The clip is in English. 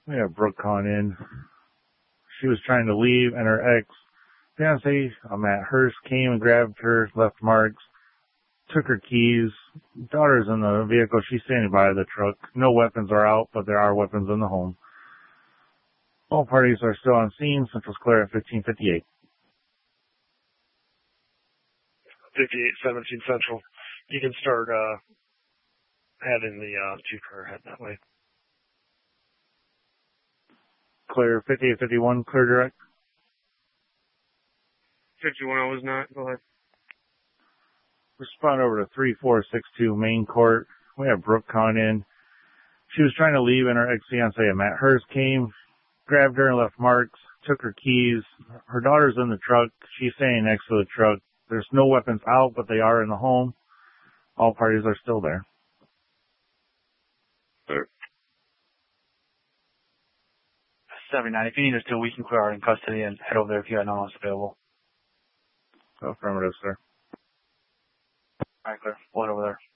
We have Brooke calling in. She was trying to leave, and her ex-fiance, Matt Hurst, came and grabbed her, left marks, took her keys. Daughter's in the vehicle. She's standing by the truck. No weapons are out, but there are weapons in the home. All parties are still on scene. Central's clear at 1558. 5817 Central. You can start heading the two-car head that way. Clear 5851, clear direct. 51 I was not. Go ahead. Respond over to 3462 Main Court. We have Brooke calling in. She was trying to leave, and her ex-fiance, Matt Hurst, came, grabbed her and left marks, took her keys. Her daughter's in the truck. She's standing next to the truck. There's no weapons out, but they are in the home. All parties are still there. Sure. 79. If you need us to, we can clear out in custody and head over there if you have no one else available. Affirmative, sir. All right, clear. We'll head over there.